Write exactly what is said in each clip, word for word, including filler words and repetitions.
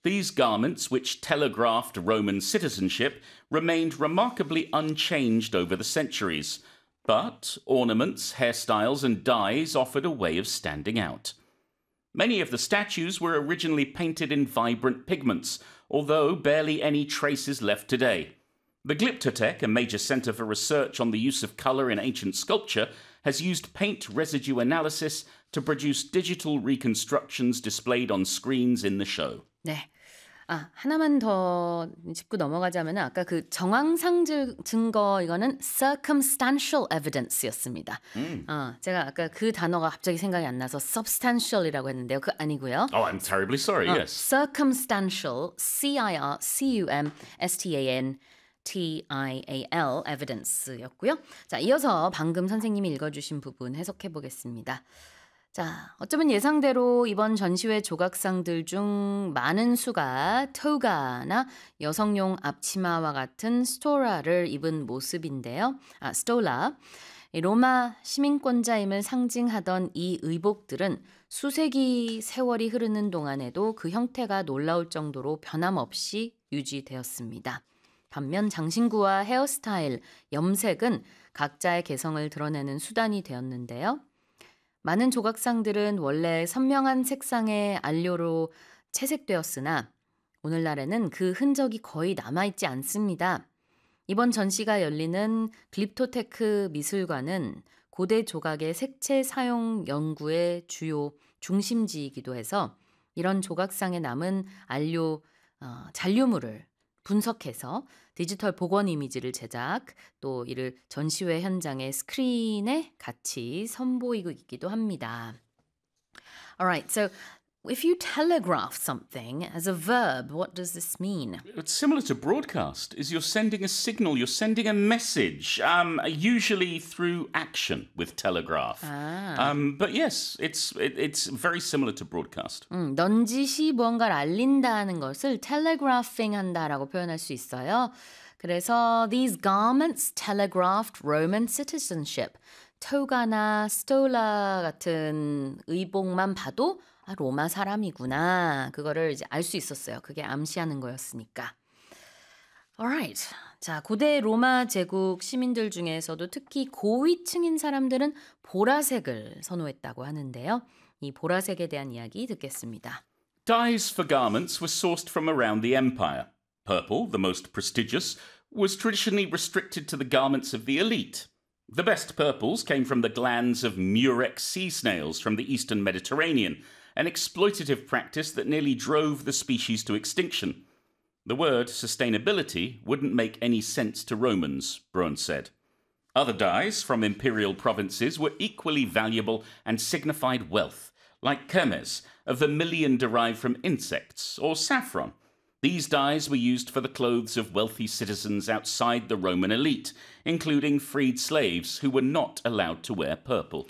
These garments, which telegraphed Roman citizenship, remained remarkably unchanged over the centuries. But ornaments, hairstyles, and dyes offered a way of standing out. Many of the statues were originally painted in vibrant pigments, although barely any traces left today. The Glyptotek, a major center for research on the use of color in ancient sculpture, has used paint residue analysis to produce digital reconstructions displayed on screens in the show. 네. 아, 하나만 더 짚고 넘어가자면 아까 그 정황상 즈- 증거 이거는 circumstantial evidence였습니다. Mm. 어, 제가 아까 그 단어가 갑자기 생각이 안 나서 substantial이라고 했는데요. 그 아니고요. Oh, I'm terribly sorry, 어, yes. circumstantial, C I R C U M S T A N T I A L evidence였고요. 자, 이어서 방금 선생님이 읽어주신 부분 해석해 보겠습니다. 자, 어쩌면 예상대로 이번 전시회 조각상들 중 많은 수가 토가나 여성용 앞치마와 같은 스토라를 입은 모습인데요. 아, 스톨라. 이 로마 시민권자임을 상징하던 이 의복들은 수세기 세월이 흐르는 동안에도 그 형태가 놀라울 정도로 변함없이 유지되었습니다. 반면 장신구와 헤어스타일, 염색은 각자의 개성을 드러내는 수단이 되었는데요. 많은 조각상들은 원래 선명한 색상의 안료로 채색되었으나 오늘날에는 그 흔적이 거의 남아있지 않습니다. 이번 전시가 열리는 글립토테크 미술관은 고대 조각의 색채 사용 연구의 주요 중심지이기도 해서 이런 조각상에 남은 안료 어, 잔류물을 분석해서 디지털 복원 이미지를 제작, 또 이를 전시회 현장의 스크린에 같이 선보이기도 합니다. Alright, so if you telegraph something as a verb, what does this mean? It's similar to broadcast, is you're sending a signal, you're sending a message, um, usually through action with telegraph. 아. Um, but yes, it's it, it's very similar to broadcast. 음, 넌지시 무언가를 알린다는 것을 telegraphing 한다라고 표현할 수 있어요. 그래서 these garments telegraphed Roman citizenship. 토가나 스톨라 같은 의복만 봐도 아, 로마 사람이구나. 그거를 이제 알 수 있었어요. 그게 암시하는 거였으니까. Alright. 자, 고대 로마 제국 시민들 중에서도 특히 고위층인 사람들은 보라색을 선호했다고 하는데요. 이 보라색에 대한 이야기 듣겠습니다. Dyes for garments were sourced from around the empire. Purple, the most prestigious, was traditionally restricted to the garments of the elite. The best purples came from the glands of murex sea snails from the eastern Mediterranean, an exploitative practice that nearly drove the species to extinction. The word sustainability wouldn't make any sense to Romans, Braun said. Other dyes from imperial provinces were equally valuable and signified wealth, like kermes, a vermilion derived from insects, or saffron. These dyes were used for the clothes of wealthy citizens outside the Roman elite, including freed slaves who were not allowed to wear purple.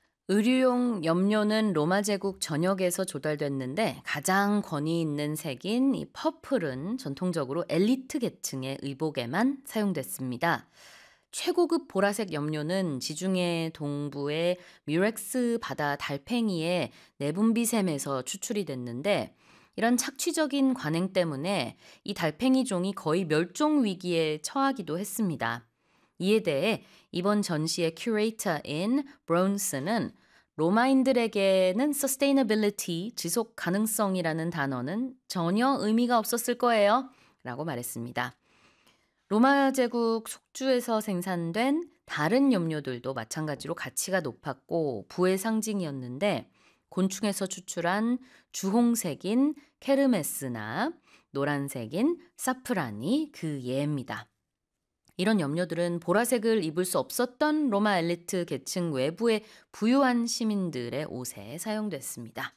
의류용 염료는 로마 제국 전역에서 조달됐는데 가장 권위 있는 색인 이 퍼플은 전통적으로 엘리트 계층의 의복에만 사용됐습니다. 최고급 보라색 염료는 지중해 동부의 뮤렉스 바다 달팽이의 내분비샘에서 추출이 됐는데 이런 착취적인 관행 때문에 이 달팽이 종이 거의 멸종 위기에 처하기도 했습니다. 이에 대해 이번 전시의 큐레이터인 브론스는 로마인들에게는 sustainability, 지속 가능성이라는 단어는 전혀 의미가 없었을 거예요. 라고 말했습니다. 로마 제국 속주에서 생산된 다른 염료들도 마찬가지로 가치가 높았고 부의 상징이었는데 곤충에서 추출한 주홍색인 케르메스나 노란색인 사프란이 그 예입니다. 이런 염료들은 보라색을 입을 수 없었던 로마 엘리트 계층 외부의 부유한 시민들의 옷에 사용됐습니다.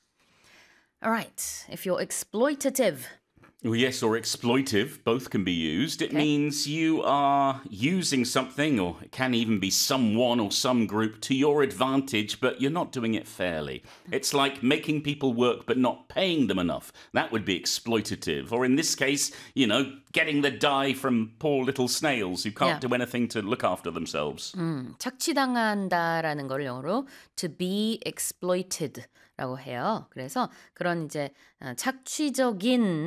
Alright, if you're exploitative, Well, yes, or exploitive, both can be used. It Okay. means you are using something, or it can even be someone or some group, to your advantage, but you're not doing it fairly. It's like making people work but not paying them enough. That would be exploitative. Or in this case, you know, getting the dye from poor little snails who can't Yeah. do anything to look after themselves. 음, 착취당한다라는 걸 영어로 to be exploited라고 해요. 그래서 그런 이제 어, 착취적인